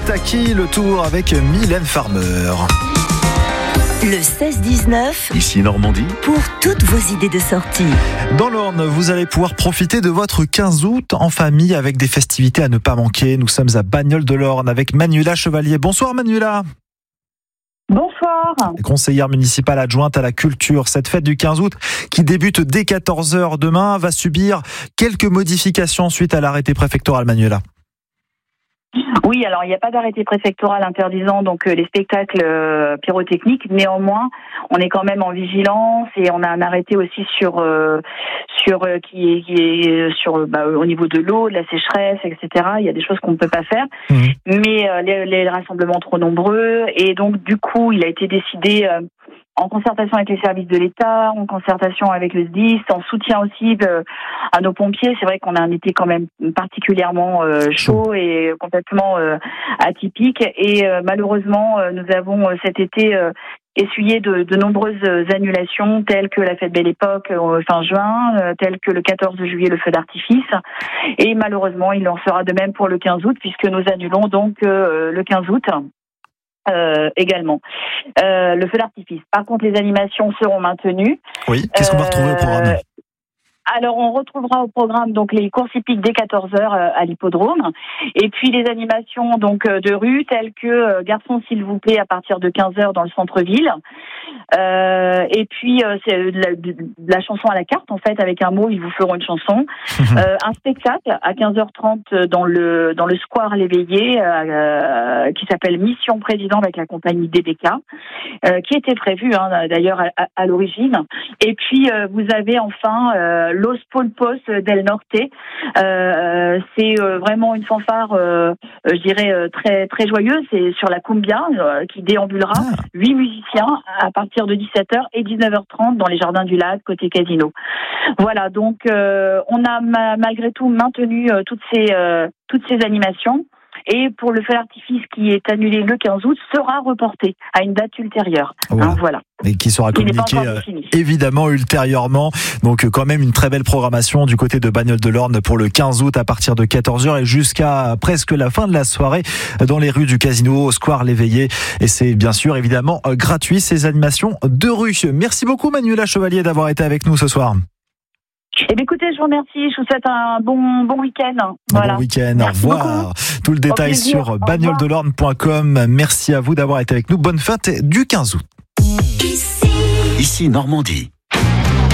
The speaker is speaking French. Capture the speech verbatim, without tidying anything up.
Taki, le tour avec Mylène Farmer. Le seize dix-neuf, Ici Normandie, pour toutes vos idées de sortie. Dans l'Orne, vous allez pouvoir profiter de votre quinze août en famille avec des festivités à ne pas manquer. Nous sommes à Bagnoles de l'Orne avec Manuela Chevalier. Bonsoir Manuela. Bonsoir. Conseillère municipale adjointe à la culture. Cette fête du quinze août qui débute dès quatorze heures demain va subir quelques modifications suite à l'arrêté préfectoral, Manuela. Oui, alors il n'y a pas d'arrêté préfectoral interdisant donc euh, les spectacles euh, pyrotechniques. Néanmoins, on est quand même en vigilance et on a un arrêté aussi sur euh, sur euh, qui est, qui est sur bah, au niveau de l'eau, de la sécheresse, et cetera. Il y a des choses qu'on ne peut pas faire, mmh. mais euh, les, les rassemblements trop nombreux et donc du coup, il a été décidé. Euh, en concertation avec les services de l'État, en concertation avec le S D I S, en soutien aussi euh, à nos pompiers. C'est vrai qu'on a un été quand même particulièrement euh, chaud et complètement euh, atypique. Et euh, malheureusement, euh, nous avons euh, cet été euh, essuyé de, de nombreuses annulations, telles que la fête Belle Époque euh, fin juin, euh, telles que le quatorze juillet le feu d'artifice. Et malheureusement, il en sera de même pour le quinze août, puisque nous annulons donc euh, le quinze août. Euh, également euh, le feu d'artifice. Par contre, les animations seront maintenues. Oui, qu'est-ce qu'on va retrouver au programme ? Alors, on retrouvera au programme donc les courses hippiques dès quatorze heures à l'hippodrome, et puis les animations donc de rue telles que euh, Garçon s'il vous plaît à partir de quinze heures dans le centre-ville. Euh, et puis euh, c'est de la, de la chanson à la carte en fait, avec un mot ils vous feront une chanson. euh, un spectacle à quinze heures trente dans le dans le square L'Éveillé euh, qui s'appelle Mission Président avec la compagnie D B K, euh, qui était prévu hein, d'ailleurs à, à, à l'origine. Et puis euh, vous avez enfin euh, Los Polpos del Norte. Euh, c'est euh, vraiment une fanfare, euh, je dirais euh, très très joyeuse. C'est sur la cumbia euh, qui déambulera. Huit ah. musiciens à partir de dix-sept heures et dix-neuf heures trente dans les jardins du lac côté casino. Voilà, donc euh, on a ma, malgré tout maintenu euh, toutes ces euh, toutes ces animations. Et pour le feu d'artifice qui est annulé le quinze août sera reporté à une date ultérieure. Voilà. Hein, voilà. Et qui sera communiqué euh, évidemment ultérieurement. Donc quand même une très belle programmation du côté de Bagnoles de l'Orne pour le quinze août à partir de quatorze heures et jusqu'à presque la fin de la soirée dans les rues du Casino, au Square L'Éveillé. Et c'est bien sûr évidemment gratuit ces animations de rue. Merci beaucoup Manuela Chevalier d'avoir été avec nous ce soir. Eh bien, écoutez, je vous remercie. Je vous souhaite un bon, bon week-end. Voilà. Bon week-end. Au revoir. Beaucoup. Tout le détail sur bagnoles de l'orne point com. Merci à vous d'avoir été avec nous. Bonne fête du quinze août. Ici Normandie.